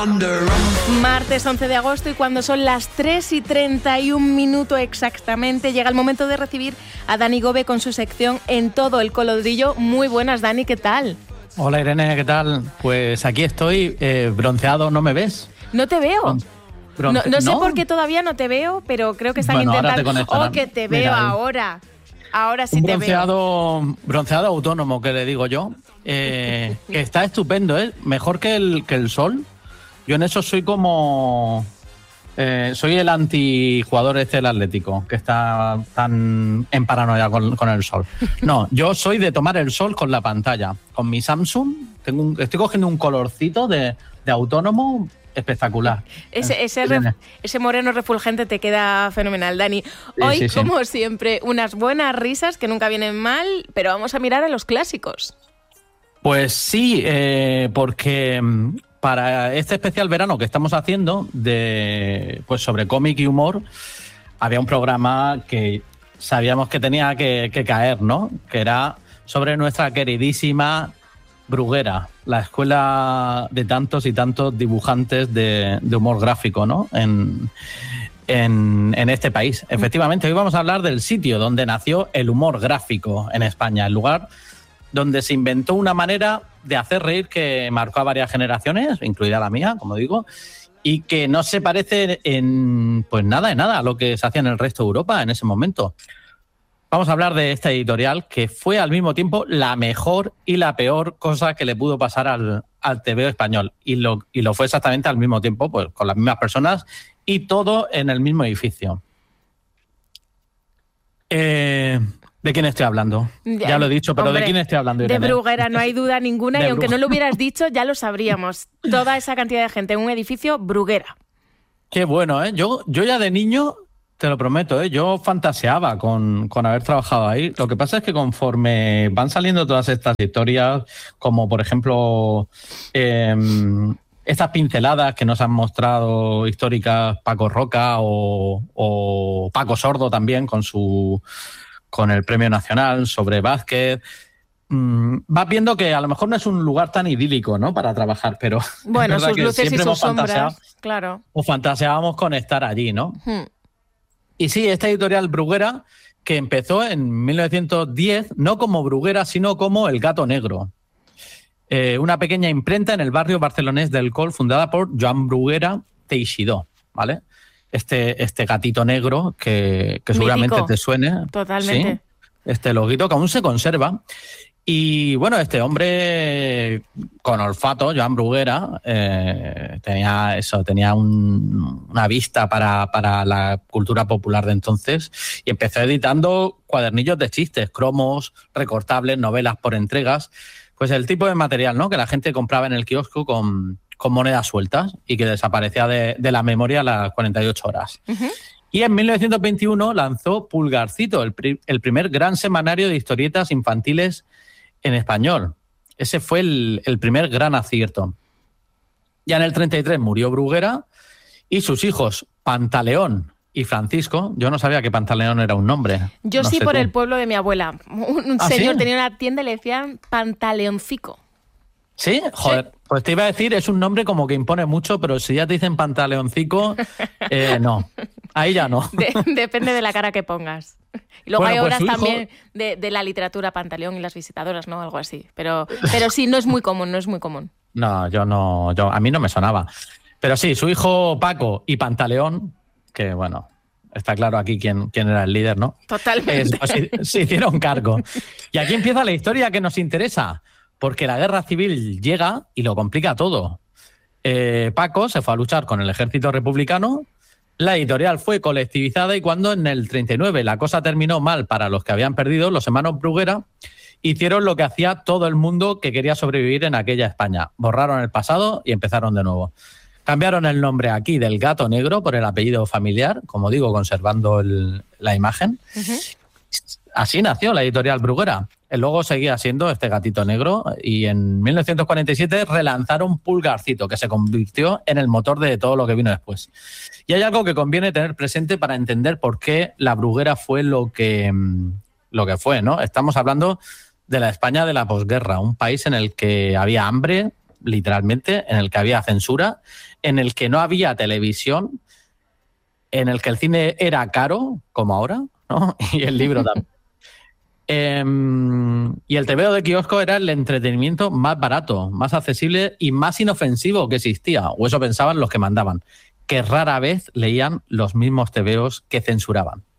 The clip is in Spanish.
Martes 11 de agosto y cuando son las 3:31 exactamente, llega el momento de recibir a Dani Gobe con su sección En todo el colodrillo. Muy buenas, Dani, ¿qué tal? Hola, Irene, ¿qué tal? Pues aquí estoy, bronceado, ¿no me ves? No te veo. No sé por qué todavía no te veo, pero creo que están intentando... ¡Oh, que te veo! Mira, ahora! Ahora sí te veo. Bronceado autónomo, que le digo yo. Que está estupendo, ¿eh? Mejor que el sol. Yo en eso soy como... soy el antijugador del Atlético, que está tan en paranoia con el sol. No, yo soy de tomar el sol con la pantalla. Con mi Samsung estoy cogiendo un colorcito de autónomo espectacular. Ese moreno refulgente te queda fenomenal, Dani. Hoy, sí. Como siempre, unas buenas risas que nunca vienen mal, pero vamos a mirar a los clásicos. Pues sí, porque para este especial verano que estamos haciendo pues sobre cómic y humor, había un programa que sabíamos que tenía que caer, ¿no? Que era sobre nuestra queridísima Bruguera, la escuela de tantos y tantos dibujantes de humor gráfico, ¿no? En este país. Efectivamente, hoy vamos a hablar del sitio donde nació el humor gráfico en España, el lugar donde se inventó una manera de hacer reír que marcó a varias generaciones, incluida la mía, como digo, y que no se parece en nada a lo que se hacía en el resto de Europa en ese momento. Vamos a hablar de esta editorial que fue al mismo tiempo la mejor y la peor cosa que le pudo pasar al TVO español. Y lo fue exactamente al mismo tiempo, pues con las mismas personas y todo en el mismo edificio. ¿De quién estoy hablando? Ya lo he dicho, pero hombre, ¿de quién estoy hablando, Irene? De Bruguera, no hay duda ninguna, y aunque no lo hubieras dicho, ya lo sabríamos. Toda esa cantidad de gente en un edificio, Bruguera. Qué bueno, ¿eh? Yo ya de niño... Te lo prometo, yo fantaseaba con haber trabajado ahí. Lo que pasa es que conforme van saliendo todas estas historias, como por ejemplo estas pinceladas que nos han mostrado históricas Paco Roca o Paco Sordo también con el Premio Nacional sobre Vázquez, vas viendo que a lo mejor no es un lugar tan idílico, ¿no?, para trabajar, pero bueno, es verdad sus que luces siempre y sus sombras, claro. O fantaseábamos con estar allí, ¿no? Y sí, esta editorial Bruguera, que empezó en 1910, no como Bruguera, sino como El Gato Negro. Una pequeña imprenta en el barrio barcelonés del Col, fundada por Joan Bruguera Teixidó, ¿vale? Este gatito negro que seguramente te suene. Totalmente. ¿Sí? Este loguito que aún se conserva. Y bueno, este hombre con olfato, Joan Bruguera, tenía una vista para la cultura popular de entonces y empezó editando cuadernillos de chistes, cromos, recortables, novelas por entregas, pues el tipo de material, ¿no?, que la gente compraba en el kiosco con monedas sueltas y que desaparecía de la memoria a las 48 horas. Uh-huh. Y en 1921 lanzó Pulgarcito, el primer gran semanario de historietas infantiles en español. Ese fue el primer gran acierto. Ya en el 33 murió Bruguera y sus hijos Pantaleón y Francisco. Yo no sabía que Pantaleón era un nombre. Yo no sí, sé por tú. El pueblo de mi abuela. Un señor ¿sí? tenía una tienda y le decían Pantaleoncico. ¿Sí? Joder, pues te iba a decir, es un nombre como que impone mucho, pero si ya te dicen Pantaleoncico, no. Ahí ya no. Depende de la cara que pongas. Y luego bueno, hay obras pues también de la literatura Pantaleón y las visitadoras, ¿no? Algo así. Pero sí, no es muy común. No, a mí no me sonaba. Pero sí, su hijo Paco y Pantaleón, que bueno, está claro aquí quién era el líder, ¿no? Totalmente. Se hicieron cargo. Y aquí empieza la historia que nos interesa, porque la guerra civil llega y lo complica todo. Paco se fue a luchar con el ejército republicano. La editorial fue colectivizada y cuando en el 39 la cosa terminó mal para los que habían perdido, los hermanos Bruguera hicieron lo que hacía todo el mundo que quería sobrevivir en aquella España. Borraron el pasado y empezaron de nuevo. Cambiaron el nombre aquí del Gato Negro por el apellido familiar, como digo, conservando la imagen. Uh-huh. Así nació la editorial Bruguera. El logo seguía siendo este gatito negro y en 1947 relanzaron Pulgarcito, que se convirtió en el motor de todo lo que vino después. Y hay algo que conviene tener presente para entender por qué la Bruguera fue lo que fue, ¿no? Estamos hablando de la España de la posguerra, un país en el que había hambre, literalmente, en el que había censura, en el que no había televisión, en el que el cine era caro, como ahora, ¿no? Y el libro también. Y el tebeo de kiosco era el entretenimiento más barato, más accesible y más inofensivo que existía, o eso pensaban los que mandaban, que rara vez leían los mismos tebeos que censuraban.